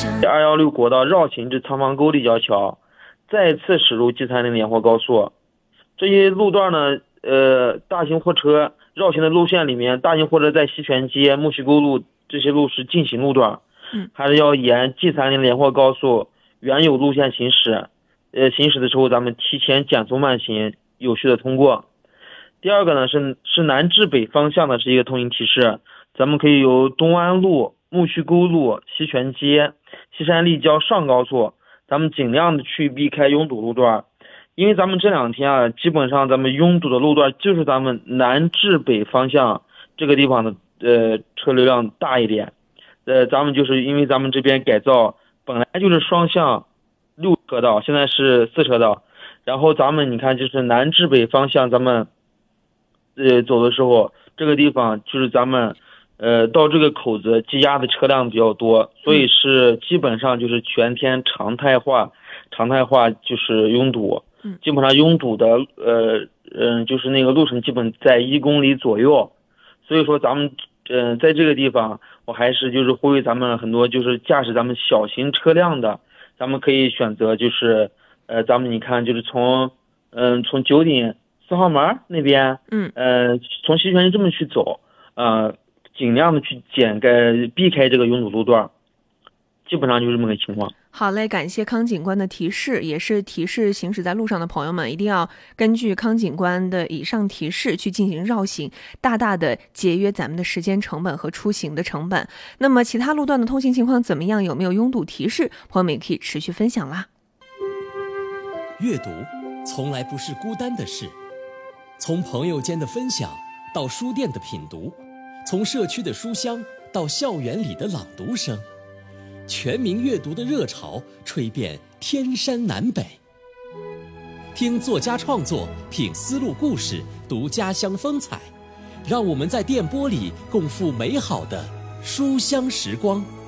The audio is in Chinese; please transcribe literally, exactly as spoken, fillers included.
二幺六国道绕行至仓房沟立交桥，再次驶入 G 三零 连霍高速。这些路段呢，呃，大型货车绕行的路线里面，大型货车在西泉街、木樨沟路这些路是禁行路段， 嗯， 还是要沿 G 三零 连霍高速原有路线行驶。呃，行驶的时候咱们提前减速慢行，有序的通过。第二个呢是是南至北方向的是一个通行提示，咱们可以由东安路、木樨沟路、西泉街、西山立交上高速，咱们尽量的去避开拥堵路段，因为咱们这两天啊，基本上咱们拥堵的路段就是咱们南至北方向这个地方的呃车流量大一点，呃，咱们就是因为咱们这边改造本来就是双向六车道，现在是四车道，然后咱们你看就是南至北方向咱们呃走的时候，这个地方就是咱们呃到这个口子积压的车辆比较多，所以是基本上就是全天常态化常态化就是拥堵，基本上拥堵的呃嗯、呃、就是那个路程基本在一公里左右，所以说咱们嗯、呃、在这个地方我还是就是呼吁咱们很多就是驾驶咱们小型车辆的，咱们可以选择就是呃咱们你看就是从嗯、呃、从九鼎四号门那边， 嗯呃从西泉这么去走，呃尽量的去减开避开这个拥堵路段，基本上就是这么个情况。 好嘞，感谢康警官的提示，也是提示行驶在路上的朋友们一定要根据康警官的以上提示去进行绕行，大大的节约咱们的时间成本和出行的成本。那么其他路段的通行情况怎么样？有没有拥堵提示？朋友们也可以持续分享啦。 阅读从来不是孤单的事，从朋友间的分享到书店的品读，从社区的书香到校园里的朗读声，全民阅读的热潮吹遍天山南北。听作家创作，品丝路故事，读家乡风采，让我们在电波里共赴美好的书香时光。